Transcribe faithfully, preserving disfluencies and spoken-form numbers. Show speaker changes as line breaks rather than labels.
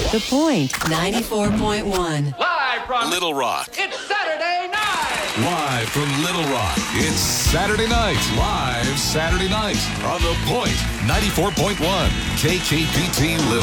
The Point ninety-four point one.
Live from
Little Rock.
It's Saturday night.
Live from Little Rock. It's Saturday night. Live Saturday night on The Point ninety-four point one. K K P T Little